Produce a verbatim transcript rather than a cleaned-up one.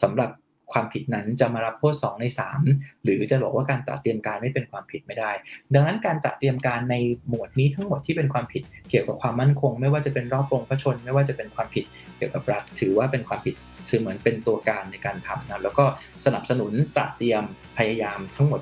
สำหรับความผิดนั้นจะมารับโทษสองในสามหรือจะบอกว่าการตระเตรียมการไม่เป็นความผิดไม่ได้ดังนั้นการตระเตรียมการในหมวดนี้ทั้งหมดที่เป็นความผิดเกี่ยวกับความมั่นคงไม่ว่าจะเป็นรอบปรงพระชนไม่ว่าจะเป็นความผิดเกี่ยวกับรัฐถือว่าเป็นความผิดคือเหมือนเป็นตัวการในการทำนะแล้วก็สนับสนุนตระเตรียมพยายามทั้งหมด